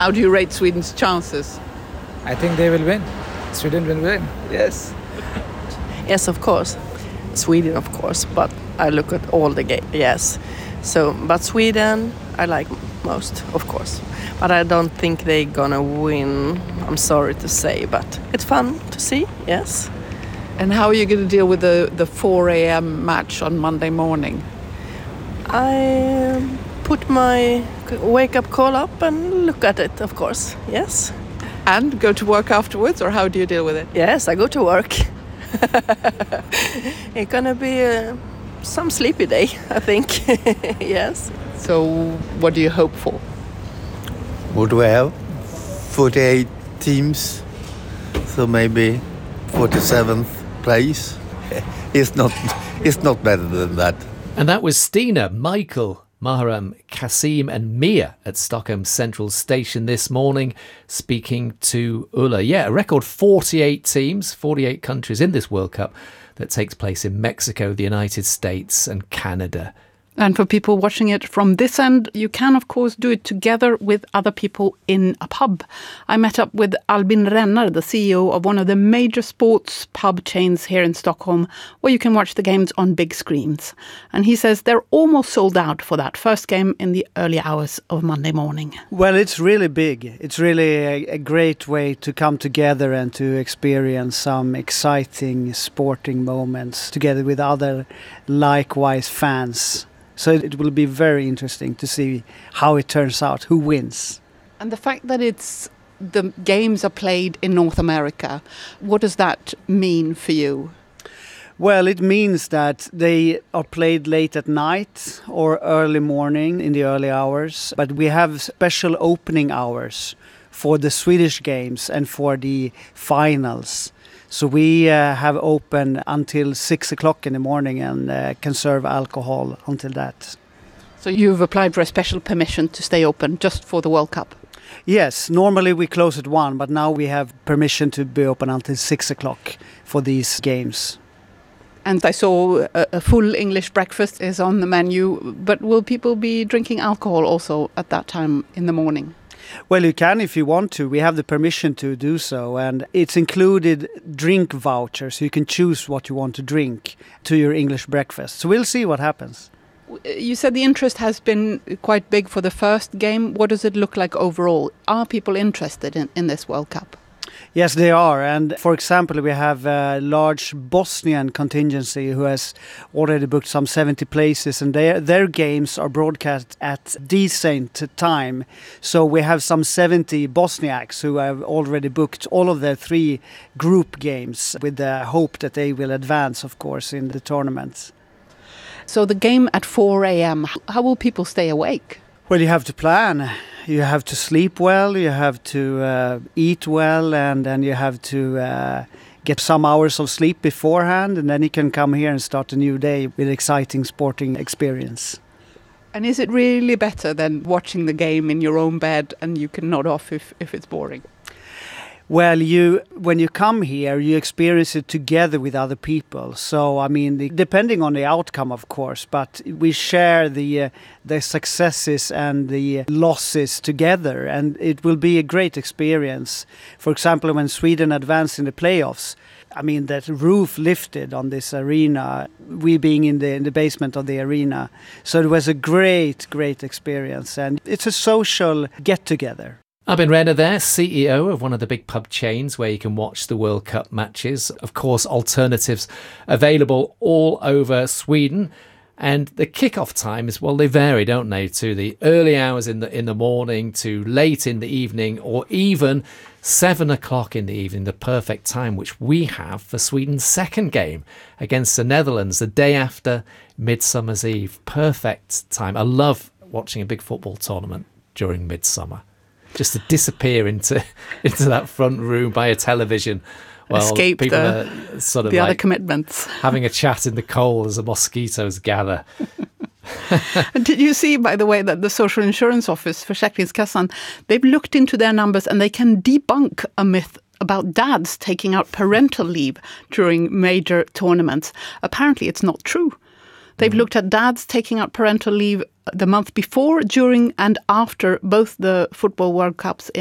How do you rate Sweden's chances? I think they will win. Sweden will win. Yes. Yes, of course. Sweden, of course, but I look at all the games, yes. So, but Sweden, I like most, of course. But I don't think they're gonna win, I'm sorry to say, but it's fun to see, yes. And how are you going to deal with the 4 a.m. match on Monday morning? I put my wake-up call up and look at it, of course, yes. And go to work afterwards, or how do you deal with it? Yes, I go to work. It's gonna be some sleepy day, I think, yes. So what do you hope for? What do we have? 48 teams, so maybe 47th place. It's not better than that. And that was Stina, Michael, Maharam, Kasim and Mia at Stockholm Central Station this morning, speaking to Ulla. Yeah, a record 48 teams, 48 countries in this World Cup that takes place in Mexico, the United States and Canada. And for people watching it from this end, you can, of course, do it together with other people in a pub. I met up with Albin Renner, the CEO of one of the major sports pub chains here in Stockholm, where you can watch the games on big screens. And he says they're almost sold out for that first game in the early hours of Monday morning. Well, it's really big. It's really a great way to come together and to experience some exciting sporting moments together with other likewise fans. So it will be very interesting to see how it turns out, who wins. And the fact that the games are played in North America, what does that mean for you? Well, it means that they are played late at night or early morning in the early hours. But we have special opening hours for the Swedish games and for the finals. So we have open until 6 o'clock in the morning and can serve alcohol until that. So you've applied for a special permission to stay open just for the World Cup? Yes, normally we close at 1, but now we have permission to be open until 6 o'clock for these games. And I saw a full English breakfast is on the menu, but will people be drinking alcohol also at that time in the morning? Well, you can if you want to. We have the permission to do so, and it's included drink vouchers, so you can choose what you want to drink to your English breakfast. So we'll see what happens. You said the interest has been quite big for the first game. What does it look like overall? Are people interested in this World Cup? Yes, they are. And for example, we have a large Bosnian contingency who has already booked some 70 places, and their games are broadcast at decent time. So we have some 70 Bosniaks who have already booked all of their 3 group games with the hope that they will advance, of course, in the tournaments. So the game at 4 a.m., how will people stay awake? Well, you have to plan. You have to sleep well, you have to eat well, and then you have to get some hours of sleep beforehand, and then you can come here and start a new day with exciting sporting experience. And is it really better than watching the game in your own bed and you can nod off if it's boring? Well, when you come here, you experience it together with other people. So, I mean, depending on the outcome, of course, but we share the successes and the losses together, and it will be a great experience. For example, when Sweden advanced in the playoffs, I mean, that roof lifted on this arena, we being in the basement of the arena. So it was a great, great experience, and it's a social get-together. Albin Renner there, CEO of one of the big pub chains where you can watch the World Cup matches. Of course, alternatives available all over Sweden. And the kick-off times, well, they vary, don't they? To the early hours in the morning, to late in the evening, or even 7 o'clock in the evening, the perfect time, which we have for Sweden's second game against the Netherlands, the day after Midsummer's Eve. Perfect time. I love watching a big football tournament during midsummer. Just to disappear into that front room by a television while escape people are sort of the like other commitments, having a chat in the cold as the mosquitoes gather. Did you see, by the way, that the Social Insurance Office, Försäkringskassan, they've looked into their numbers and they can debunk a myth about dads taking out parental leave during major tournaments. Apparently, it's not true. They've looked at dads taking out parental leave the month before, during and after both the Football World Cups